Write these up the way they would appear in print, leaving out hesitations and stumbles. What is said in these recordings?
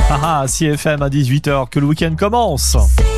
Ah, CFM à 18h, que le week-end commence.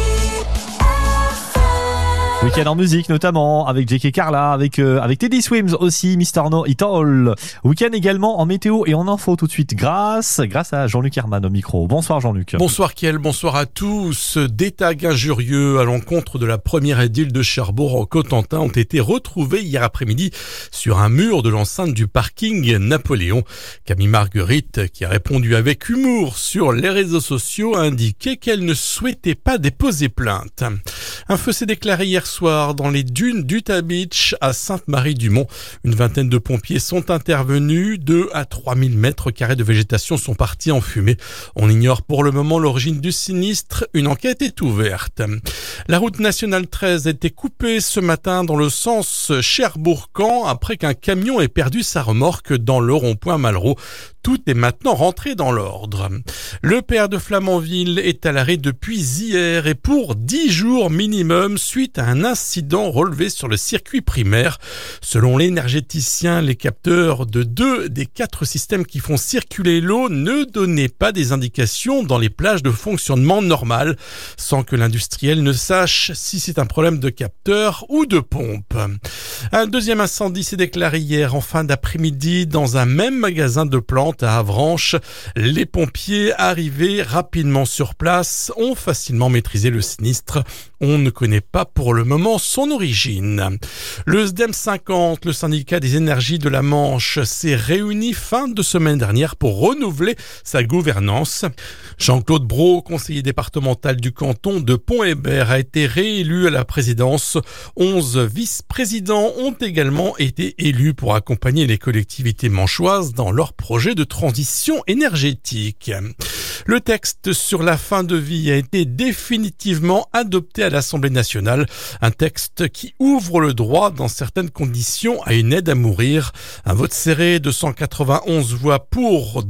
Week-end en musique notamment, avec J.K. Carla, avec Teddy Swims aussi, Mr. No It All. Week-end également en météo et en info tout de suite, grâce à Jean-Luc Herman au micro. Bonsoir Jean-Luc. Bonsoir Kiel, bonsoir à tous. Des tags injurieux à l'encontre de la première édile de Cherbourg en Cotentin ont été retrouvés hier après-midi sur un mur de l'enceinte du parking Napoléon. Camille Marguerite, qui a répondu avec humour sur les réseaux sociaux, a indiqué qu'elle ne souhaitait pas déposer plainte. Un feu s'est déclaré hier soir dans les dunes d'Utah Beach à Sainte-Marie-du-Mont. Une vingtaine de pompiers sont intervenus. 2 à 3 000 mètres carrés de végétation sont partis en fumée. On ignore pour le moment l'origine du sinistre. Une enquête est ouverte. La route nationale 13 a été coupée ce matin dans le sens Cherbourg-Caen après qu'un camion ait perdu sa remorque dans le rond-point Malraux. Tout est maintenant rentré dans l'ordre. Le PR de Flamanville est à l'arrêt depuis hier et pour 10 jours minimum suite à un incident relevé sur le circuit primaire. Selon l'énergéticien, les capteurs de 2 des 4 systèmes qui font circuler l'eau ne donnaient pas des indications dans les plages de fonctionnement normal, sans que l'industriel ne sache si c'est un problème de capteur ou de pompe. Un deuxième incendie s'est déclaré hier en fin d'après-midi dans un même magasin de plantes à Avranches. Les pompiers arrivés rapidement sur place ont facilement maîtrisé le sinistre. On ne connaît pas pour le moment son origine. Le SDEM 50, le syndicat des énergies de la Manche, s'est réuni fin de semaine dernière pour renouveler sa gouvernance. Jean-Claude Brault, conseiller départemental du canton de Pont-Hébert, a été réélu à la présidence. 11 vice-présidents ont également été élus pour accompagner les collectivités manchoises dans leur projet de transition énergétique. Le texte sur la fin de vie a été définitivement adopté à l'Assemblée nationale. Un texte qui ouvre le droit, dans certaines conditions, à une aide à mourir. Un vote serré de 191 voix pour,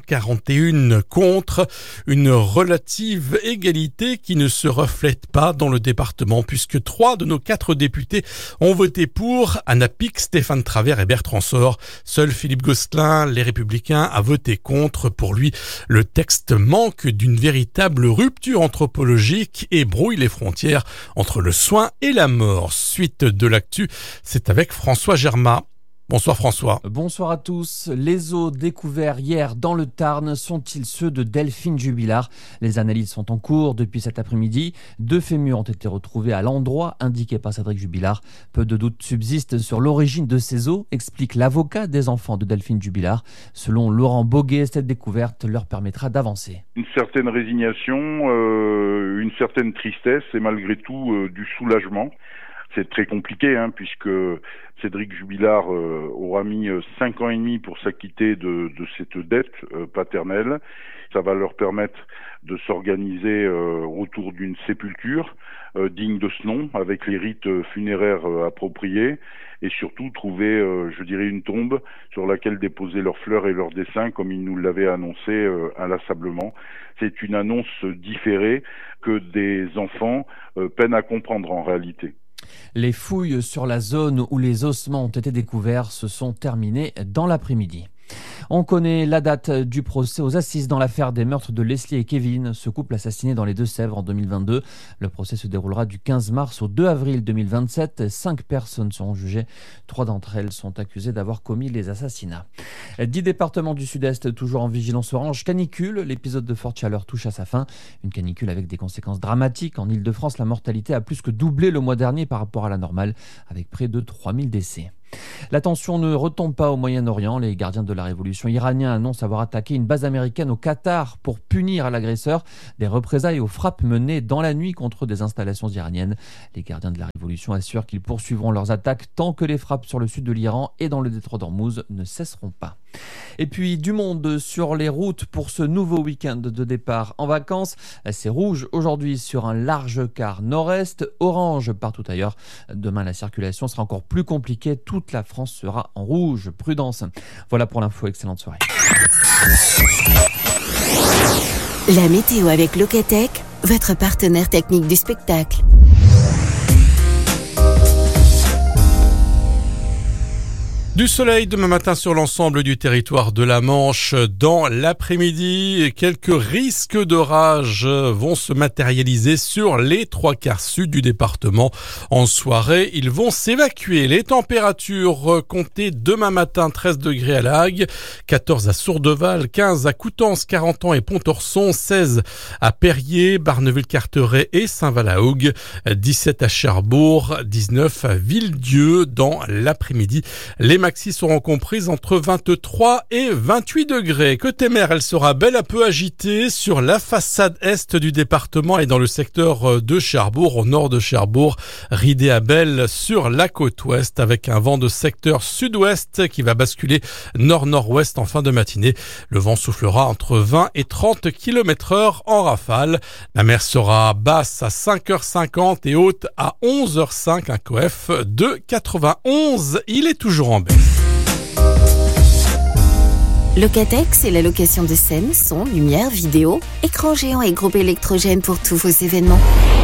241 contre. Une relative égalité qui ne se reflète pas dans le département puisque 3 de nos 4 députés ont voté pour. Anna Pic, Stéphane Travers et Bertrand Sor. Seul Philippe Gosselin, les Républicains, a voté contre. Pour lui, le texte manque d'une véritable rupture anthropologique et brouille les frontières entre le soin et la mort. Suite de l'actu, c'est avec François Germain. Bonsoir François. Bonsoir à tous. Les os découverts hier dans le Tarn sont-ils ceux de Delphine Jubilard ? Les analyses sont en cours depuis cet après-midi. 2 fémurs ont été retrouvés à l'endroit indiqué par Cédric Jubilard. Peu de doutes subsistent sur l'origine de ces os, explique l'avocat des enfants de Delphine Jubilard. Selon Laurent Boguet, cette découverte leur permettra d'avancer. Une certaine résignation, une certaine tristesse et malgré tout du soulagement. C'est très compliqué puisque Cédric Jubilard aura mis 5 ans et demi pour s'acquitter de cette dette paternelle. Ça va leur permettre de s'organiser autour d'une sépulture digne de ce nom, avec les rites funéraires appropriés, et surtout trouver, une tombe sur laquelle déposer leurs fleurs et leurs dessins, comme ils nous l'avaient annoncé inlassablement. C'est une annonce différée que des enfants peinent à comprendre en réalité. Les fouilles sur la zone où les ossements ont été découverts se sont terminées dans l'après-midi. On connaît la date du procès aux assises dans l'affaire des meurtres de Leslie et Kevin, ce couple assassiné dans les Deux-Sèvres en 2022. Le procès se déroulera du 15 mars au 2 avril 2027. 5 personnes seront jugées. 3 d'entre elles sont accusées d'avoir commis les assassinats. 10 départements du Sud-Est toujours en vigilance orange canicule. L'épisode de forte chaleur touche à sa fin. Une canicule avec des conséquences dramatiques. En Ile-de-France, la mortalité a plus que doublé le mois dernier par rapport à la normale, avec près de 3000 décès. La tension ne retombe pas au Moyen-Orient. Les gardiens de la révolution iraniens annoncent avoir attaqué une base américaine au Qatar pour punir l'agresseur. Des représailles aux frappes menées dans la nuit contre des installations iraniennes. Les gardiens de la révolution assurent qu'ils poursuivront leurs attaques tant que les frappes sur le sud de l'Iran et dans le détroit d'Ormuz ne cesseront pas. Et puis du monde sur les routes pour ce nouveau week-end de départ en vacances. C'est rouge aujourd'hui sur un large quart nord-est, orange partout ailleurs. Demain, la circulation sera encore plus compliquée. Toute la France sera en rouge. Prudence. Voilà pour l'info. Excellente soirée. La météo avec Locatech, votre partenaire technique du spectacle. Du soleil demain matin sur l'ensemble du territoire de la Manche. Dans l'après-midi, quelques risques d'orage vont se matérialiser sur les 3/4 sud du département. En soirée, ils vont s'évacuer. Les températures comptées demain matin, 13 degrés à La Hague, 14 à Sourdeval, 15 à Coutances, 40 et Pontorson, 16 à Perrier, Barneville-Carteret et Saint-Val-la-Hougue, 17 à Cherbourg, 19 à Villedieu dans l'après-midi. Les maxi seront comprises entre 23 et 28 degrés. Côté mer, elle sera belle à peu agitée sur la façade est du département et dans le secteur de Cherbourg, au nord de Cherbourg, ridée à belle sur la côte ouest avec un vent de secteur sud-ouest qui va basculer nord-nord-ouest en fin de matinée. Le vent soufflera entre 20 et 30 km/h en rafale. La mer sera basse à 5h50 et haute à 11h05, un coef de 91. Il est toujours en baisse. Locatech, c'est la location de scène, son, lumière, vidéo, écran géant et groupe électrogène pour tous vos événements.